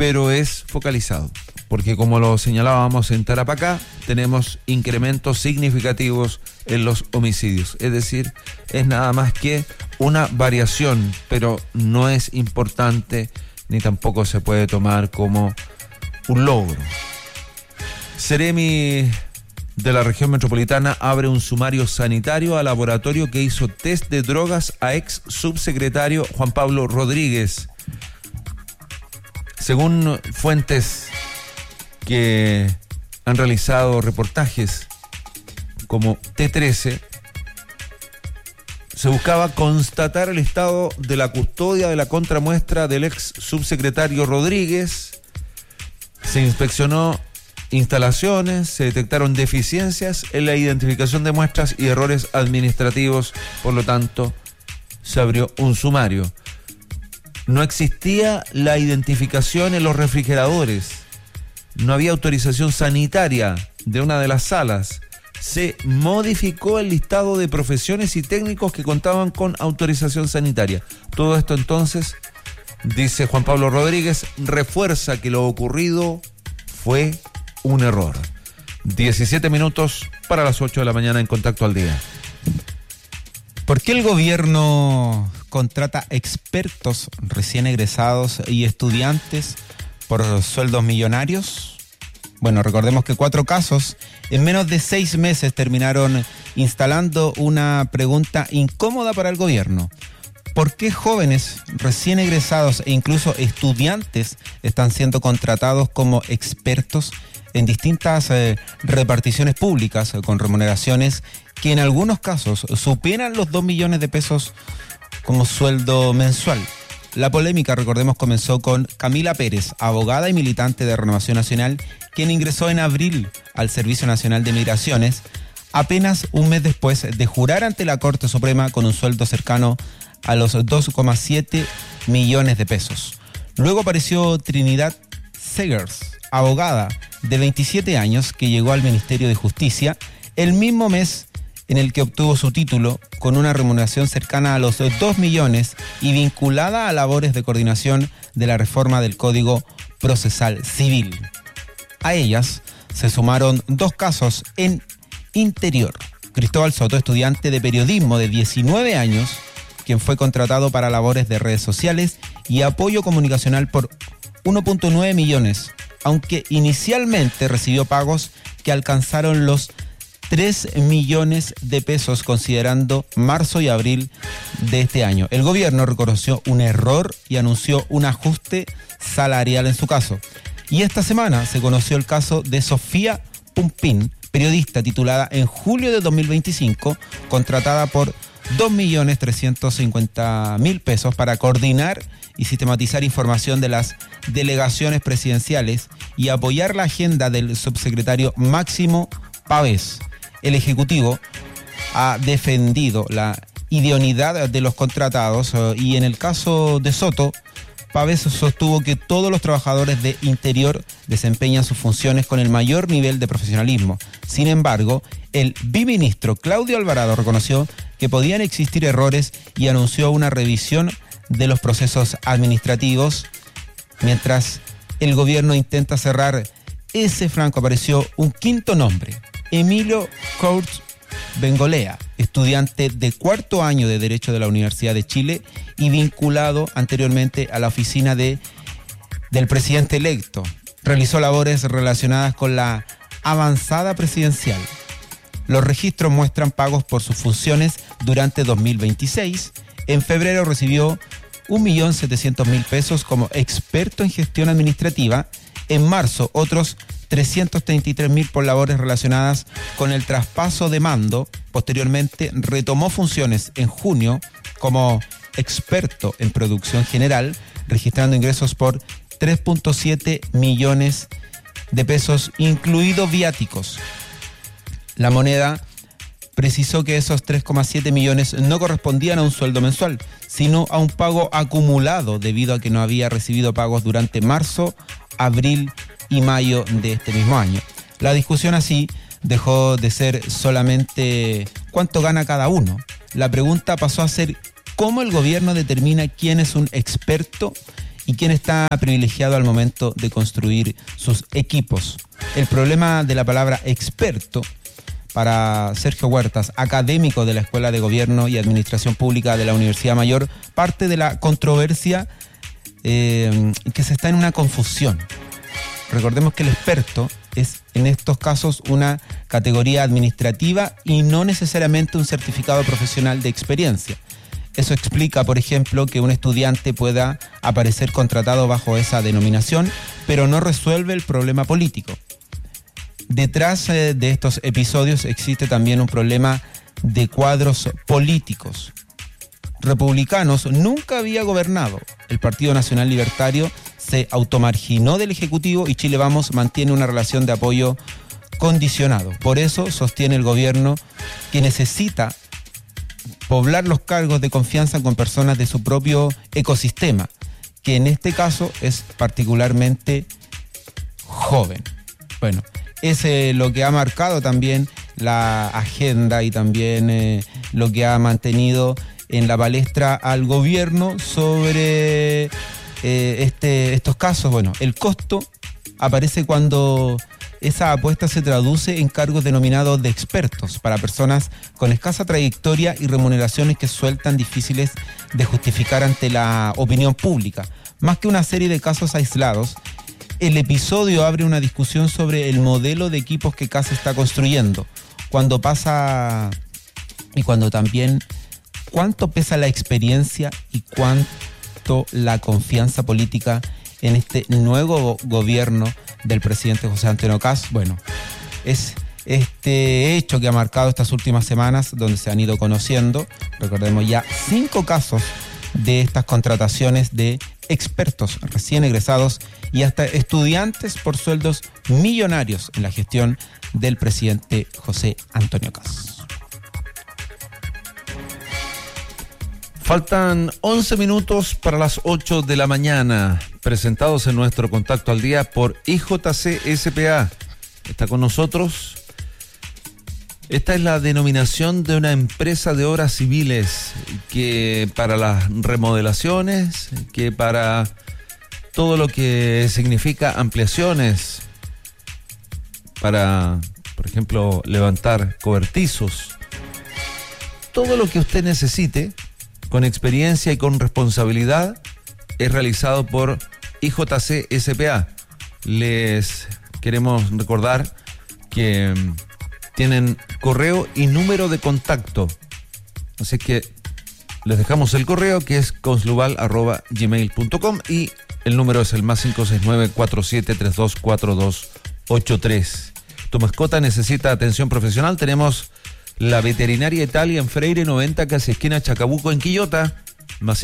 pero es focalizado, porque como lo señalábamos en Tarapacá, tenemos incrementos significativos en los homicidios. Es decir, es nada más que una variación, pero no es importante ni tampoco se puede tomar como un logro. Seremi de la región metropolitana abre un sumario sanitario al laboratorio que hizo test de drogas a ex subsecretario Juan Pablo Rodríguez. Según fuentes que han realizado reportajes como T13, se buscaba constatar el estado de la custodia de la contramuestra del ex subsecretario Rodríguez. Se inspeccionó instalaciones, se detectaron deficiencias en la identificación de muestras y errores administrativos, por lo tanto, se abrió un sumario. No existía la identificación en los refrigeradores, no había autorización sanitaria de una de las salas, se modificó el listado de profesiones y técnicos que contaban con autorización sanitaria. Todo esto entonces, dice Juan Pablo Rodríguez, refuerza que lo ocurrido fue un error. 17 minutos para las 8 de la mañana en Contacto al Día. ¿Por qué el gobierno contrata expertos recién egresados y estudiantes por sueldos millonarios? Bueno, recordemos que 4 casos en menos de 6 meses terminaron instalando una pregunta incómoda para el gobierno. ¿Por qué jóvenes recién egresados e incluso estudiantes están siendo contratados como expertos en distintas reparticiones públicas con remuneraciones que en algunos casos superan los 2 millones de pesos como sueldo mensual? La polémica, recordemos, comenzó con Camila Pérez, abogada y militante de Renovación Nacional, quien ingresó en abril al Servicio Nacional de Migraciones, apenas un mes después de jurar ante la Corte Suprema con un sueldo cercano a los 2,7 millones de pesos. Luego apareció Trinidad Segers, abogada de 27 años que llegó al Ministerio de Justicia el mismo mes en el que obtuvo su título, con una remuneración cercana a los 2 millones y vinculada a labores de coordinación de la reforma del Código Procesal Civil. A ellas se sumaron 2 casos en Interior. Cristóbal Soto, estudiante de periodismo de 19 años, quien fue contratado para labores de redes sociales y apoyo comunicacional por 1.9 millones, aunque inicialmente recibió pagos que alcanzaron los 3 millones de pesos considerando marzo y abril de este año. El gobierno reconoció un error y anunció un ajuste salarial en su caso. Y esta semana se conoció el caso de Sofía Pumpín, periodista titulada en julio de 2025, contratada por 2.350.000 pesos para coordinar y sistematizar información de las delegaciones presidenciales y apoyar la agenda del subsecretario Máximo Pavés. El Ejecutivo ha defendido la idoneidad de los contratados y en el caso de Soto, Pavés sostuvo que todos los trabajadores de Interior desempeñan sus funciones con el mayor nivel de profesionalismo. Sin embargo, el biministro Claudio Alvarado reconoció que podían existir errores y anunció una revisión de los procesos administrativos. Mientras el gobierno intenta cerrar ese franco, apareció un quinto nombre: Emilio Courts Bengolea, estudiante de 4º año de Derecho de la Universidad de Chile y vinculado anteriormente a la oficina del presidente electo. Realizó labores relacionadas con la avanzada presidencial. Los registros muestran pagos por sus funciones durante 2026. En febrero recibió 1.700.000 pesos como experto en gestión administrativa. En marzo, otros 333.000 por labores relacionadas con el traspaso de mando. Posteriormente, retomó funciones en junio como experto en producción general, registrando ingresos por 3.7 millones de pesos, incluidos viáticos. La Moneda precisó que esos 3,7 millones no correspondían a un sueldo mensual, sino a un pago acumulado debido a que no había recibido pagos durante marzo, abril y mayo de este mismo año. La discusión así dejó de ser solamente cuánto gana cada uno. La pregunta pasó a ser cómo el gobierno determina quién es un experto y quién está privilegiado al momento de construir sus equipos. El problema de la palabra experto para Sergio Huertas, académico de la Escuela de Gobierno y Administración Pública de la Universidad Mayor, parte de la controversia que se está en una confusión. Recordemos que el experto es en estos casos una categoría administrativa y no necesariamente un certificado profesional de experiencia. Eso explica, por ejemplo, que un estudiante pueda aparecer contratado bajo esa denominación, pero no resuelve el problema político. Detrás de estos episodios existe también un problema de cuadros políticos. Republicanos nunca había gobernado. El Partido Nacional Libertario se automarginó del Ejecutivo y Chile Vamos mantiene una relación de apoyo condicionado. Por eso sostiene el gobierno que necesita poblar los cargos de confianza con personas de su propio ecosistema, que en este caso es particularmente joven. Bueno, es lo que ha marcado también la agenda y también lo que ha mantenido en la palestra al gobierno sobre estos casos. Bueno, el costo aparece cuando esa apuesta se traduce en cargos denominados de expertos para personas con escasa trayectoria y remuneraciones que sueltan difíciles de justificar ante la opinión pública. Más que una serie de casos aislados, el episodio abre una discusión sobre el modelo de equipos que CAS está construyendo, cuando pasa y cuando también cuánto pesa la experiencia y cuánto la confianza política en este nuevo gobierno del presidente José Antonio Kast. Bueno, es este hecho que ha marcado estas últimas semanas, donde se han ido conociendo, recordemos ya 5 casos de estas contrataciones de expertos recién egresados y hasta estudiantes por sueldos millonarios en la gestión del presidente José Antonio Kast. Faltan 11 minutos para las 8 de la mañana, presentados en nuestro Contacto al Día por IJC S.p.A. Está con nosotros. Esta es la denominación de una empresa de obras civiles que para las remodelaciones, que para todo lo que significa ampliaciones, para, por ejemplo, levantar cobertizos, todo lo que usted necesite, con experiencia y con responsabilidad, es realizado por IJC S.p.A. Les queremos recordar que tienen correo y número de contacto. Así que les dejamos el correo, que es conslubal@gmail.com, y el número es el más 569-4732-4283. Tu mascota necesita atención profesional. Tenemos la Veterinaria Italia en Freire 90, casi esquina Chacabuco en Quillota, más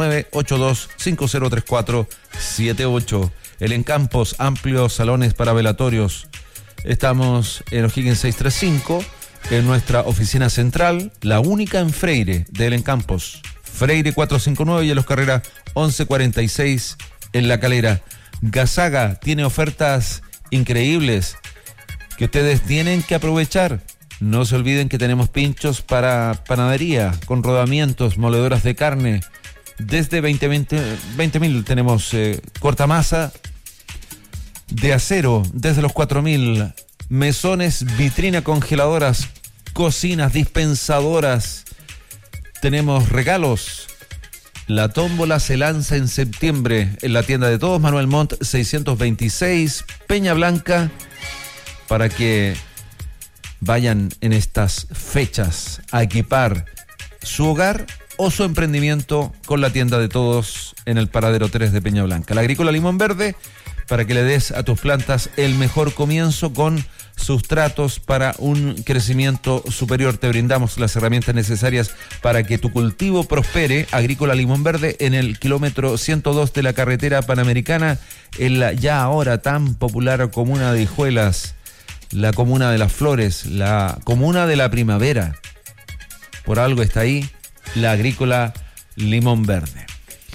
569-82503478. El Encampos, amplios salones para velatorios. Estamos en O'Higgins 635, en nuestra oficina central, la única en Freire del Encampos. Freire 459 y en Los Carreras 1146 en La Calera. Gazaga tiene ofertas increíbles que ustedes tienen que aprovechar. No se olviden que tenemos pinchos para panadería, con rodamientos, moledoras de carne. Desde 20.000 tenemos cortamasa de acero, desde los 4.000. Mesones, vitrina, congeladoras, cocinas, dispensadoras. Tenemos regalos. La tómbola se lanza en septiembre en la tienda de todos, Manuel Montt 626, Peña Blanca, para que vayan en estas fechas a equipar su hogar o su emprendimiento con la tienda de todos en el paradero 3 de Peña Blanca. La Agrícola Limón Verde, para que le des a tus plantas el mejor comienzo con sustratos para un crecimiento superior. Te brindamos las herramientas necesarias para que tu cultivo prospere. Agrícola Limón Verde en el kilómetro 102 de la carretera panamericana, en la ya ahora tan popular comuna de Hijuelas, la comuna de las flores, la comuna de la primavera. Por algo está ahí la Agrícola Limón Verde.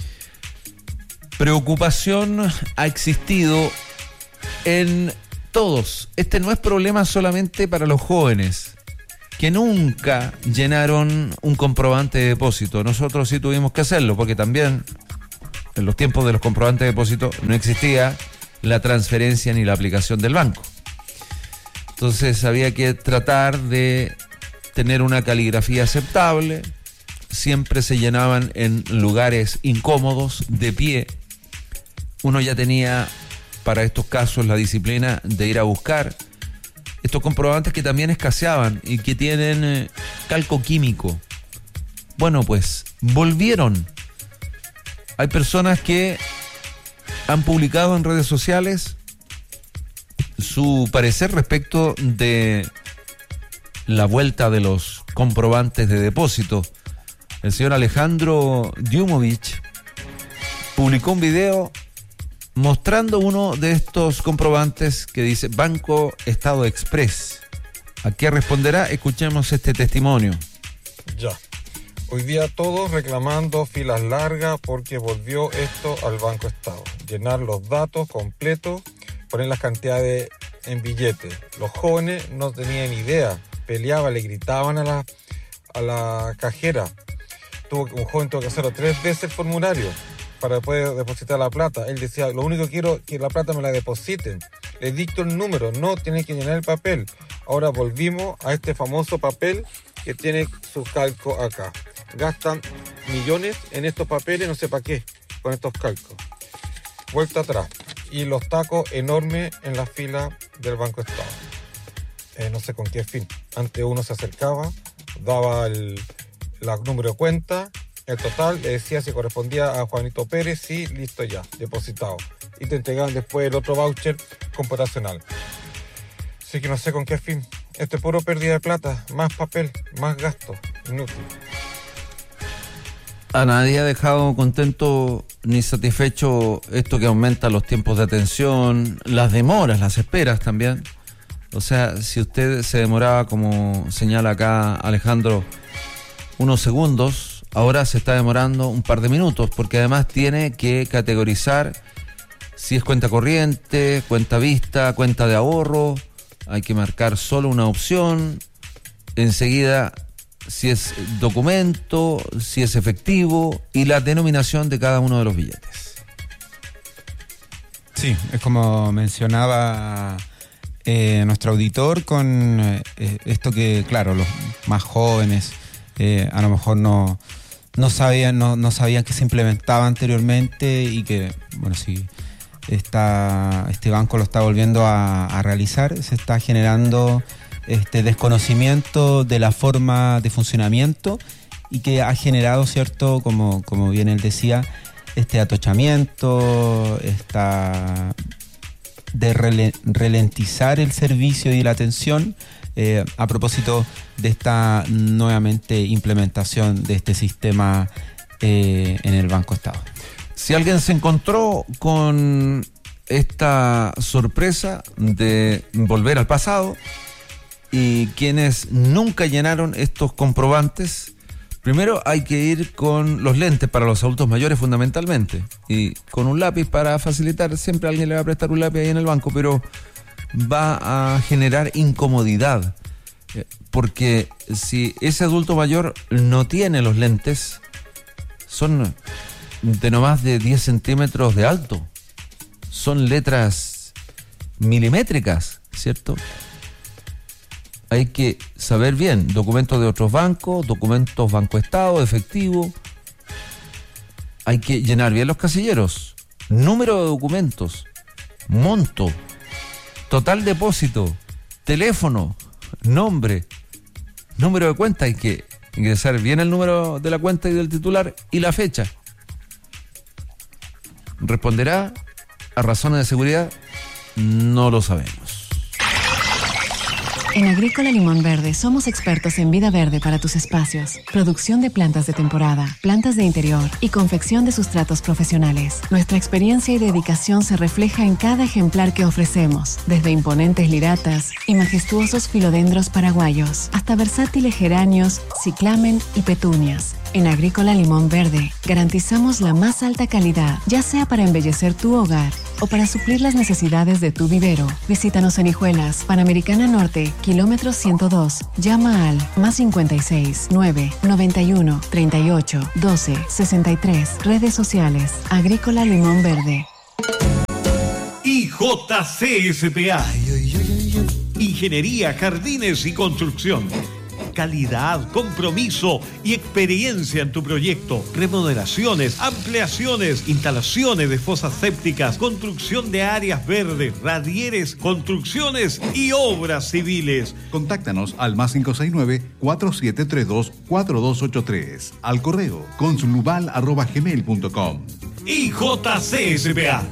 Preocupación ha existido en todos. Este no es problema solamente para los jóvenes que nunca llenaron un comprobante de depósito. Nosotros sí tuvimos que hacerlo, porque también en los tiempos de los comprobantes de depósito no existía la transferencia ni la aplicación del banco. Entonces había que tratar de tener una caligrafía aceptable. Siempre se llenaban en lugares incómodos, de pie. Uno ya tenía para estos casos la disciplina de ir a buscar estos comprobantes que también escaseaban y que tienen calco químico. Bueno, pues volvieron. Hay personas que han publicado en redes sociales su parecer respecto de la vuelta de los comprobantes de depósito. El señor Alejandro Diumovich publicó un video mostrando uno de estos comprobantes que dice Banco Estado Express. ¿A qué responderá? Escuchemos este testimonio. Ya. Hoy día todos reclamando filas largas porque volvió esto al Banco Estado. Llenar los datos completos, poner las cantidades en billetes. Los jóvenes no tenían idea, peleaban, le gritaban a la cajera. Un joven tuvo que hacerlo 3 veces el formulario para poder depositar la plata. Él decía, lo único que quiero es que la plata me la depositen. Les dicto el número, no tienen que llenar el papel. Ahora volvimos a este famoso papel que tiene su calco acá. Gastan millones en estos papeles, no sé para qué, con estos calcos. Vuelta atrás. Y los tacos enormes en la fila del Banco Estado. No sé con qué fin. Antes uno se acercaba, daba el número de cuenta, el total, le decía si correspondía a Juanito Pérez, sí, listo ya, depositado. Y te entregaban después el otro voucher computacional. Así que no sé con qué fin. Esto es puro pérdida de plata, más papel, más gasto, inútil. A nadie ha dejado contento ni satisfecho esto que aumenta los tiempos de atención, las demoras, las esperas también. O sea, si usted se demoraba, como señala acá Alejandro, unos segundos, ahora se está demorando un par de minutos, porque además tiene que categorizar si es cuenta corriente, cuenta vista, cuenta de ahorro. Hay que marcar solo una opción. Enseguida, si es documento, si es efectivo y la denominación de cada uno de los billetes. Sí, es como mencionaba nuestro auditor con esto que, claro, los más jóvenes a lo mejor no sabían que se implementaba anteriormente y que, bueno, si este banco lo está volviendo a realizar, se está generando este desconocimiento de la forma de funcionamiento y que ha generado, cierto, como bien él decía, este atochamiento, de ralentizar el servicio y la atención a propósito de esta nuevamente implementación de este sistema en el Banco Estado. Si alguien se encontró con esta sorpresa de volver al pasado y quienes nunca llenaron estos comprobantes, primero hay que ir con los lentes para los adultos mayores fundamentalmente y con un lápiz para facilitar. Siempre alguien le va a prestar un lápiz ahí en el banco, pero va a generar incomodidad porque si ese adulto mayor no tiene los lentes, son de no más de 10 centímetros de alto, son letras milimétricas, ¿cierto? Hay que saber bien, documentos de otros bancos, documentos Banco Estado, efectivo. Hay que llenar bien los casilleros, número de documentos, monto, total depósito, teléfono, nombre, número de cuenta. Hay que ingresar bien el número de la cuenta y del titular y la fecha. ¿Responderá a razones de seguridad? No lo sabemos. En Agrícola Limón Verde somos expertos en vida verde para tus espacios, producción de plantas de temporada, plantas de interior y confección de sustratos profesionales. Nuestra experiencia y dedicación se refleja en cada ejemplar que ofrecemos, desde imponentes liratas y majestuosos filodendros paraguayos, hasta versátiles geranios, ciclamen y petunias. En Agrícola Limón Verde garantizamos la más alta calidad, ya sea para embellecer tu hogar, o para suplir las necesidades de tu vivero. Visítanos en Hijuelas, Panamericana Norte, kilómetro 102. Llama al +56 9 91 38 12 63. Redes sociales. Agrícola Limón Verde. IJCSPA. Ingeniería, jardines y construcción. Calidad, compromiso y experiencia en tu proyecto. Remodelaciones, ampliaciones, instalaciones de fosas sépticas, construcción de áreas verdes, radieres, construcciones y obras civiles. Contáctanos al +569-4732-4283. Al correo consulubal@gmail.com. IJCSPA.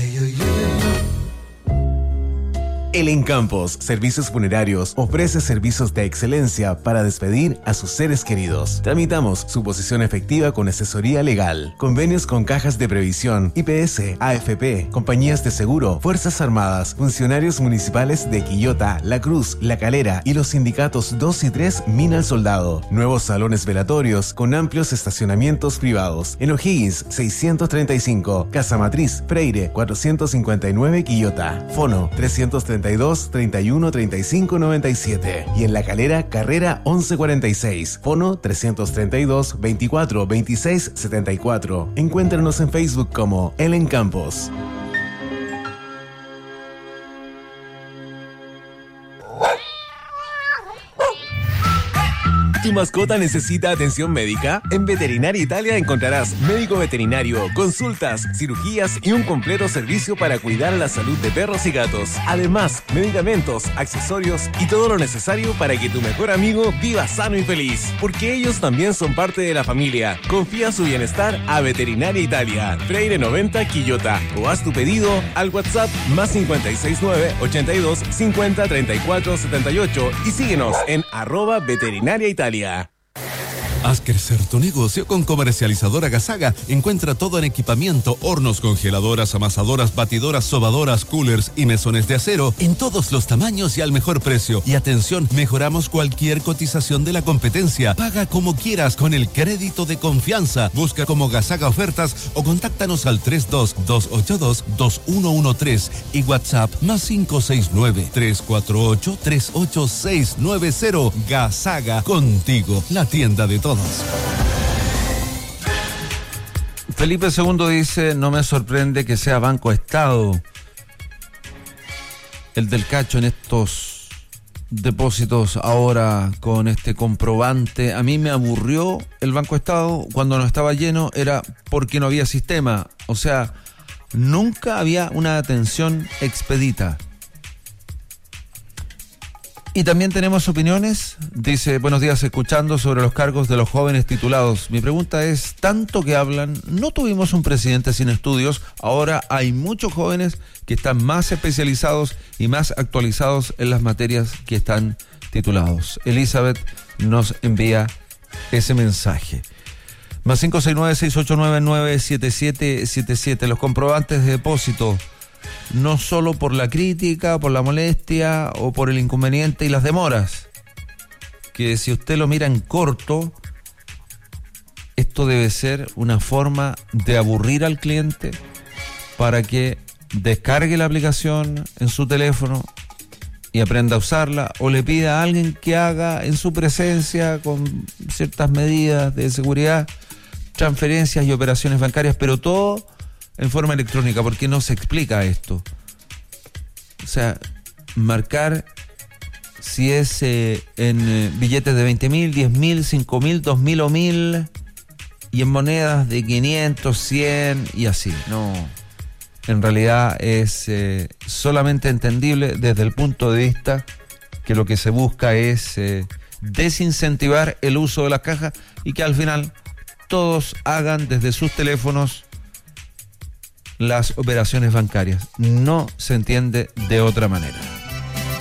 El Encampos Servicios Funerarios ofrece servicios de excelencia para despedir a sus seres queridos. Tramitamos su posesión efectiva con asesoría legal, convenios con cajas de previsión, IPS, AFP, compañías de seguro, Fuerzas Armadas, funcionarios municipales de Quillota, La Cruz, La Calera y los sindicatos 2 y 3 Mina al Soldado. Nuevos salones velatorios con amplios estacionamientos privados. En O'Higgins 635, Casa Matriz, Freire 459 Quillota. Fono 332 31 35 97 y en La Calera, Carrera 1146, fono 332 24 26 74. Encuéntranos en Facebook como El Encampos. ¿Tu mascota necesita atención médica? En Veterinaria Italia encontrarás médico veterinario, consultas, cirugías y un completo servicio para cuidar la salud de perros y gatos. Además, medicamentos, accesorios y todo lo necesario para que tu mejor amigo viva sano y feliz. Porque ellos también son parte de la familia. Confía su bienestar a Veterinaria Italia, Freire 90 Quillota, o haz tu pedido al WhatsApp +569 82 50 34 78 y síguenos en @Veterinaria Italia. Haz crecer tu negocio con Comercializadora Gasaga. Encuentra todo en equipamiento, hornos, congeladoras, amasadoras, batidoras, sobadoras, coolers y mesones de acero en todos los tamaños y al mejor precio. Y atención, mejoramos cualquier cotización de la competencia. Paga como quieras con el crédito de confianza. Busca como Gasaga Ofertas o contáctanos al 32-282-2113 y WhatsApp +569 348 38690. Gasaga, contigo, la tienda de todos. Felipe II dice: no me sorprende que sea Banco Estado el del cacho en estos depósitos ahora con este comprobante. A mí me aburrió el Banco Estado cuando no estaba lleno, era porque no había sistema, o sea, nunca había una atención expedita. Y también tenemos opiniones. Dice: buenos días, escuchando sobre los cargos de los jóvenes titulados. Mi pregunta es, tanto que hablan, ¿no tuvimos un presidente sin estudios? Ahora hay muchos jóvenes que están más especializados y más actualizados en las materias que están titulados. Elizabeth nos envía ese mensaje. +569-689-97777. Los comprobantes de depósito, no solo por la crítica, por la molestia o por el inconveniente y las demoras, que si usted lo mira en corto, esto debe ser una forma de aburrir al cliente para que descargue la aplicación en su teléfono y aprenda a usarla, o le pida a alguien que haga en su presencia, con ciertas medidas de seguridad, transferencias y operaciones bancarias, pero todo en forma electrónica, porque no se explica esto. O sea, marcar si es en billetes de 20.000, 10.000, 5.000, 2.000 o 1.000, y en monedas de 500, 100 y así. No, en realidad es solamente entendible desde el punto de vista que lo que se busca es desincentivar el uso de las cajas y que al final todos hagan desde sus teléfonos las operaciones bancarias. No se entiende de otra manera.